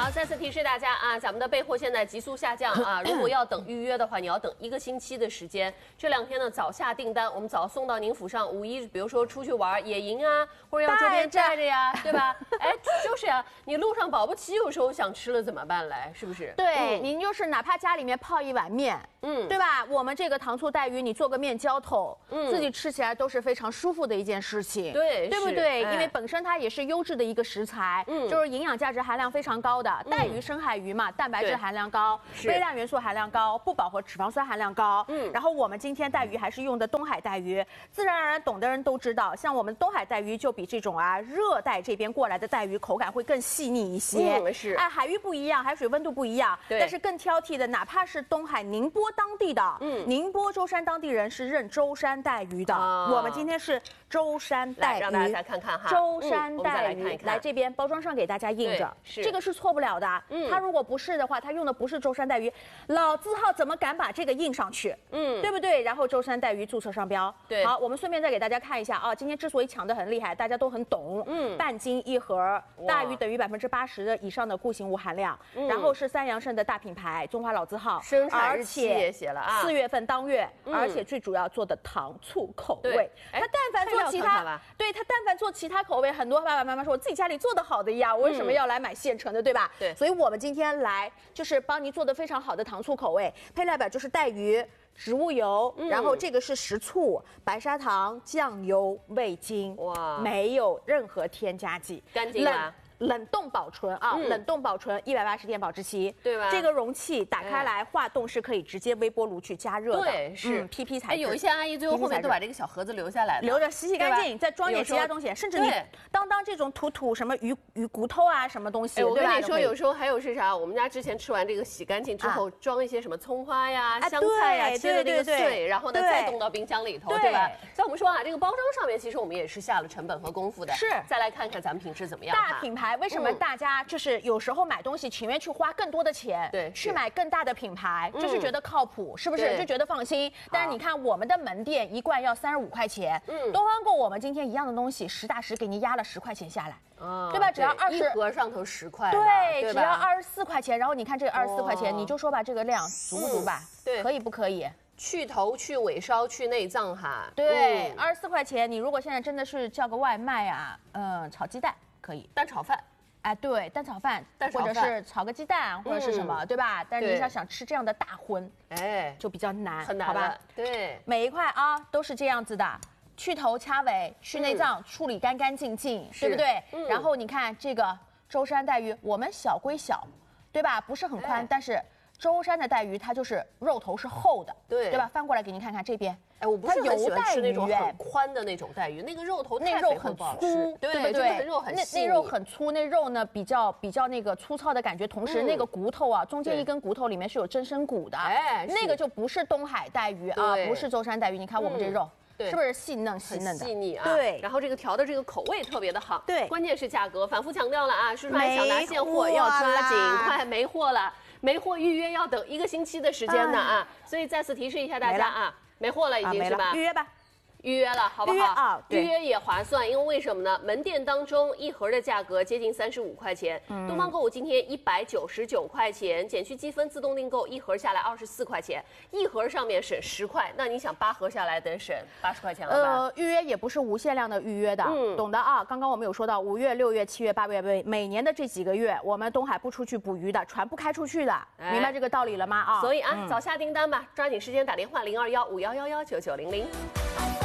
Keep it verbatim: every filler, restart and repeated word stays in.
好，再次提示大家啊，咱们的备货现在急速下降啊！如果要等预约的话，你要等一个星期的时间。这两天呢，早下订单，我们早送到您府上。五一，比如说出去玩、野营啊，或者要周边带着呀，对吧？哎，就是呀，你路上保不齐有时候想吃了怎么办来？是不是？ 对，嗯、您就是哪怕家里面泡一碗面，嗯，对吧？我们这个糖醋带鱼，你做个面浇头，嗯，自己吃起来都是非常舒服的一件事情， 对， 对不对？ 哎、 因为本身它也是优质的一个食材，嗯，就是营养价值含量非常高的。带鱼、深海鱼嘛，蛋白质含量高，微量元素含量高，不饱和脂肪酸含量高。嗯，然后我们今天带鱼还是用的东海带鱼，自然而然懂的人都知道，像我们东海带鱼就比这种啊热带这边过来的带鱼口感会更细腻一些。 嗯，是。 哎，海域不一样，海水温度不一样， 对。 但是更挑剔的，哪怕是东海宁波当地的，嗯，宁波舟山当地人是认舟山带鱼的。啊、我们今天是舟山带鱼， 让大家再看看哈， 舟山带鱼， 嗯、来, 看看来这边包装上给大家印着， 是这个是错不了的。嗯，它如果不是的话，它用的不是舟山带鱼，老字号怎么敢把这个印上去？嗯，对不对？然后舟山带鱼注册商标。 对， 好，我们顺便再给大家看一下啊，今天之所以抢得很厉害，大家都很懂。嗯，半斤一盒，大鱼等于百分之八十的以上的固形物含量，嗯、然后是三阳盛的大品牌，中华老字号， 生产日期也写了啊， 四月份当月，嗯、而且最主要做的糖醋口味。它但凡做其他，对它但凡做其他口味，很多爸爸妈妈说我自己家里做的好的呀，我为什么要来买现成的，对吧？ 对， 所以我们今天来就是帮您做的非常好的糖醋口味，配料表就是带鱼、植物油，嗯、然后这个是食醋、白砂糖、酱油、味精，哇，没有任何添加剂， 干净啊。 冷冻保存啊，嗯、冷冻保存一百八十天保质期， 对吧？ 这个容器打开来，化冻是可以直接微波炉去加热的， 对，是 P P 材质。 哎，有一些阿姨最后后面都把这个小盒子留下来了， 留着洗洗干净，再装点其他东西，甚至你当当这种土土什么鱼鱼骨头啊，什么东西， 我跟你说，有时候还有是啥？我们家之前吃完这个洗干净之后，装一些什么葱花呀、香菜呀，切的这个碎，然后呢再冻到冰箱里头，对吧？所以我们说啊，这个包装上面其实我们也是下了成本和功夫的。 是， 再来看看咱们品质怎么样？ 大品牌为什么大家？就是有时候买东西情愿去花更多的钱， 对， 去买更大的品牌，就是觉得靠谱，是不是？就觉得放心。但是你看我们的门店一罐要三十五块钱，嗯，东方购我们今天一样的东西，实打实给您压了十块钱下来，嗯，对吧？只要二十， 一盒上头十块， 对，只要二十四块钱。然后你看这二十四块钱，你就说吧，这个量足不足吧？ 对， 可以不可以？ 去头、去尾梢、去内脏哈。 对，二十四块钱，你如果现在真的是叫个外卖啊，嗯，炒鸡蛋可以， 单炒饭。 哎，对，蛋炒饭，或者是炒个鸡蛋，或者是什么，对吧？但是你要想吃这样的大荤，哎，就比较难， 很难， 好吧？ 对， 每一块啊都是这样子的，去头、掐尾、去内脏，处理干干净净，对不对？然后你看这个舟山带鱼，我们小归小，对吧？不是很宽，但是舟山的带鱼它就是肉头是厚的， 对， 对吧？翻过来给您看看这边。 哎，我不是很喜欢吃那种很宽的那种带鱼，那个肉头那肉很粗， 对不对？ 那肉很细， 那肉很粗，那肉呢比较比较那个粗糙的感觉，同时那个骨头啊，中间一根骨头里面是有真身骨的，哎，那个就不是东海带鱼啊，不是舟山带鱼。你看我们这肉。是不是细嫩细嫩的？ 细腻啊！ 对， 然后这个调的这个口味特别的好。 对， 关键是价格，反复强调了啊！叔叔还想拿现货，要抓紧，快没货了，没货预约要等一个星期的时间呢啊！所以再次提示一下大家啊，没货了已经是吧？ 预约吧。 预约了，好不好？ 预约啊， 预约也划算，因为为什么呢？门店当中一盒的价格接近三十五块钱，嗯、东方购物今天一百九十九块钱，减去积分自动订购，一盒下来二十四块钱，一盒上面省十块，那你想八盒下来得省八十块钱了吧？ 呃，预约也不是无限量的预约的，嗯，懂的啊。刚刚我们有说到五月、六月、七月、八月，每每年的这几个月，我们东海不出去捕鱼的，船不开出去的，哎、明白这个道理了吗？啊， 所以啊，嗯、早下订单吧，抓紧时间打电话零二幺五幺幺幺九九零零。